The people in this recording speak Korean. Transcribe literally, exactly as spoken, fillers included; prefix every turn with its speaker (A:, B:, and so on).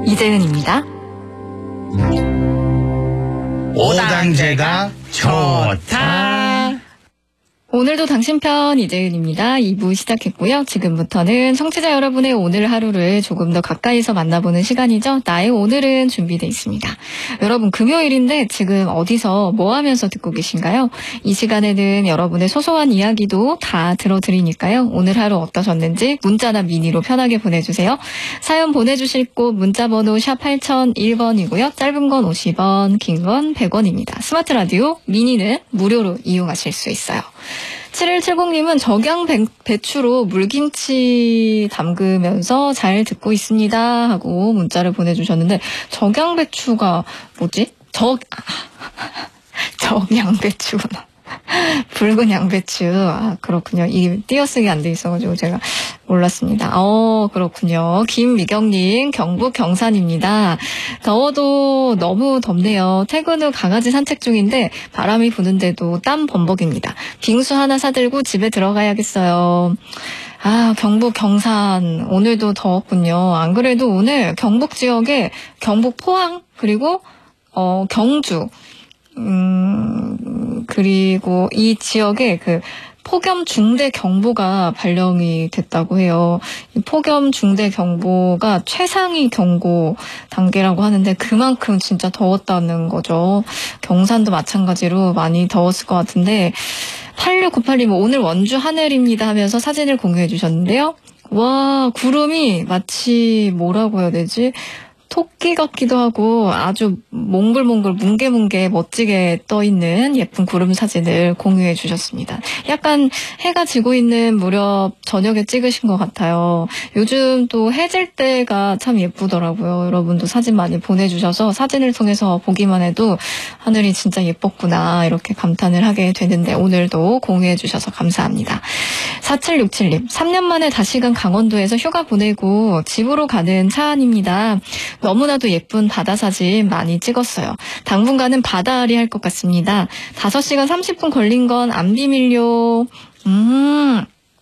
A: 이재은입니다.
B: 오당제가 좋다.
A: 오늘도 당신 편 이재은입니다. 이 부 시작했고요. 지금부터는 청취자 여러분의 오늘 하루를 조금 더 가까이서 만나보는 시간이죠. 나의 오늘은 준비되어 있습니다. 여러분, 금요일인데 지금 어디서 뭐 하면서 듣고 계신가요? 이 시간에는 여러분의 소소한 이야기도 다 들어드리니까요. 오늘 하루 어떠셨는지 문자나 미니로 편하게 보내주세요. 사연 보내주실 곳 문자번호 샵 팔공공일 번이고요. 짧은 건 오십 원, 긴 건 백 원입니다. 스마트 라디오 미니는 무료로 이용하실 수 있어요. 칠일칠공님은 적양 배, 배추로 물김치 담그면서 잘 듣고 있습니다 하고 문자를 보내주셨는데, 적양 배추가 뭐지? 적 적양배추구나. 붉은 양배추. 아, 그렇군요. 이게 띄어쓰기 안 돼 있어가지고 제가 몰랐습니다. 어, 그렇군요. 김미경님, 경북 경산입니다. 더워도 너무 덥네요. 퇴근 후 강아지 산책 중인데 바람이 부는데도 땀 범벅입니다. 빙수 하나 사들고 집에 들어가야겠어요. 아, 경북 경산. 오늘도 더웠군요. 안 그래도 오늘 경북 지역에 경북 포항, 그리고, 어, 경주, 음, 그리고 이 지역에 그 폭염 중대 경보가 발령이 됐다고 해요. 이 폭염 중대 경보가 최상위 경고 단계라고 하는데 그만큼 진짜 더웠다는 거죠. 경산도 마찬가지로 많이 더웠을 것 같은데, 팔육구팔님 오늘 원주 하늘입니다 하면서 사진을 공유해 주셨는데요. 와, 구름이 마치 뭐라고 해야 되지? 토끼 같기도 하고 아주 몽글몽글 뭉게뭉게 멋지게 떠있는 예쁜 구름 사진을 공유해 주셨습니다. 약간 해가 지고 있는 무렵 저녁에 찍으신 것 같아요. 요즘 또 해 질 때가 참 예쁘더라고요. 여러분도 사진 많이 보내주셔서 사진을 통해서 보기만 해도 하늘이 진짜 예뻤구나 이렇게 감탄을 하게 되는데, 오늘도 공유해 주셔서 감사합니다. 사칠육칠님 삼 년 만에 다시금 강원도에서 휴가 보내고 집으로 가는 차 안입니다. 너무나도 예쁜 바다 사진 많이 찍었어요. 당분간은 바다알이 할 것 같습니다. 다섯 시간 삼십 분 걸린 건 안 비밀요. 음,